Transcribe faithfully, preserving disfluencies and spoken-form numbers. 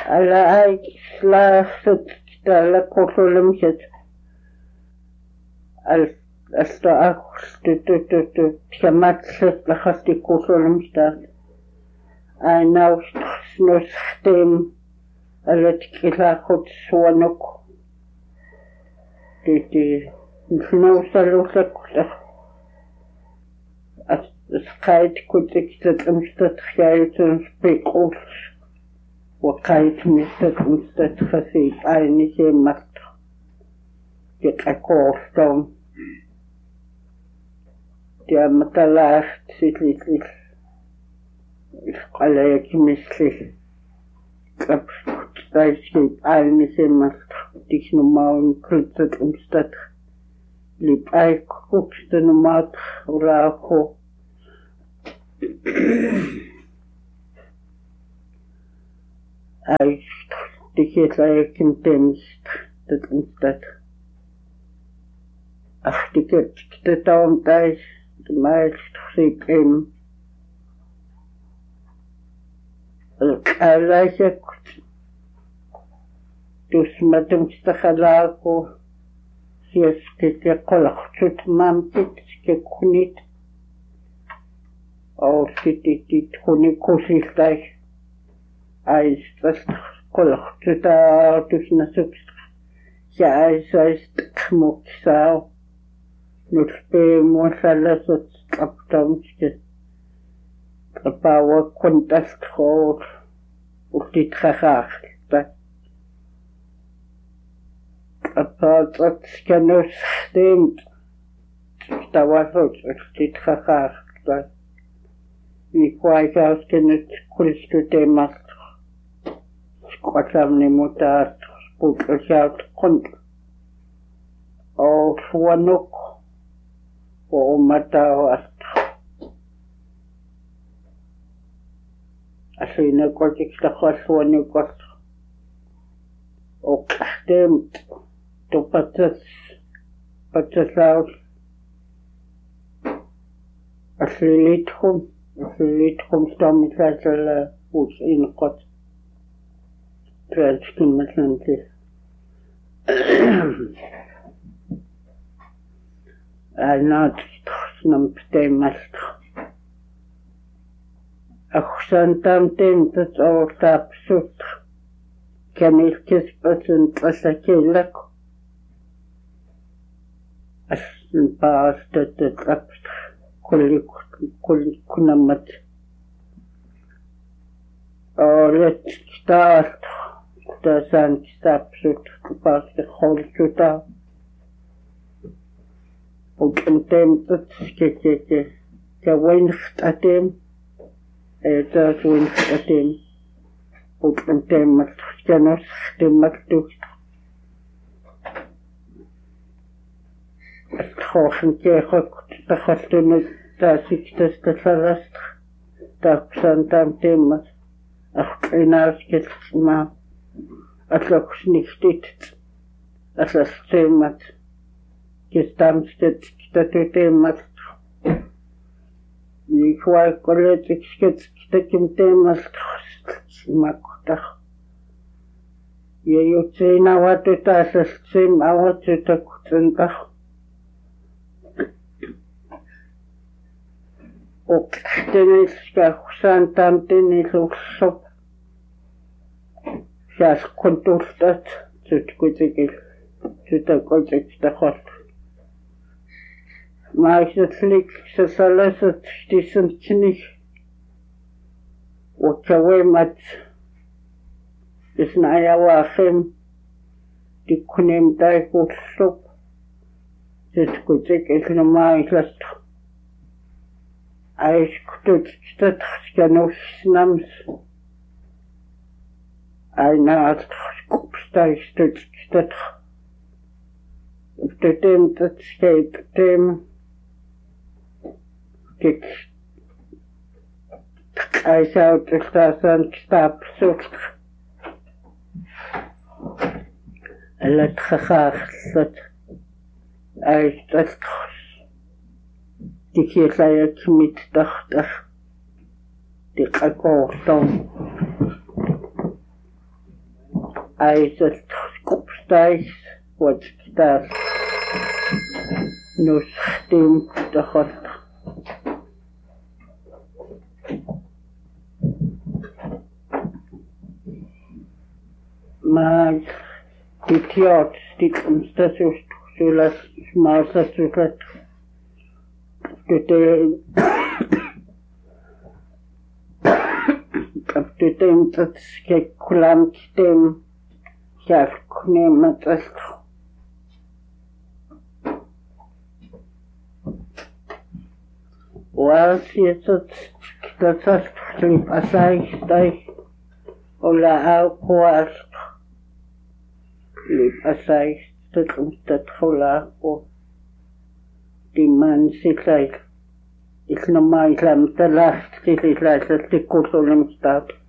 ala ai slaasut täällä kosolemiset al asta akustutututu tiamatset lahasti kosolemista ainaust snustem alat kilakot suonuk titi snausalusakuta as skait kutikset umstat khaytun spiqul وقايت مستد مستد خسيت عيني شي مست يتأكورتهم دي مطلعت سيتلي سيتلي قليك مثلي كبشت تايشي عيني شي مست ديش نماون كلتت مستد لي بايك كوكشت نمات وراكو Ai dikit like intenst dat instat. Ach dikit de taum tais de meist sik im. Alaisek dus matum stakhalako sies ke kolachut mamtit ke kunit. Au sitit kunit kusiltai. Ai stast kolach tuta tusna subst ja ai saist kmoksau nut pe mo salasot aptomske pawa kontast khor uktit khakh ta apat skanus stemt tawasot uktit khakh ta ni kwai kauskenet kulstutemas Quatramni mutat putlashat kont o suanuk o matawast asina kotik stakhas suanukos o kastem to patas patasaus aslilithum aslilithum stammisasala us inqot Trelski مثلا أنا تخصنا بتيمست أخشان تامتين تتصور تابسوت كان الكسبة تسكيلك أصل باس تتلبس كل كل كنمت أولت كتارت Tasan stapsut pas de holsuta und tempt skekeke ka winst atem eta winst atem und tempt skenos tematu khofen ke khot takhastun tasiktas tafarast taksantam temas akhinaskes ma Atloks nicht das Thema gestamstet Thema ich war kollegisch gestakim Thema makta je yutsina watu tasas sim awatu takutenta ok tenis ka santam tenis uksop Сейчас контурстат чуть-чуть что-то кольцек стахот. Майсатлик сосаласат штисантчних. Окавой мат Исная вахем дикунем дай курсоп. Чуть-чуть экономайсласт. Айш ктут стат скануш намс. Einer Kupfsteichstück steht. Auf der dem das steht dem geht Kaiser des Dasan Stab sucht. Alla tkhakhat ay das die hier mit dacht die Kakordon aisat kupstais watstas nus tim tahot maar dit jaar dit omstatus sulas maasasulat dit dit dat skekulant dem Jafknemat est. Wel, sydd dat as klip asaig dau ola au coast. Klip asaig dat dat hola o diman sillaig. Ik normaal lam talast sillaig dat ik kosolum staat.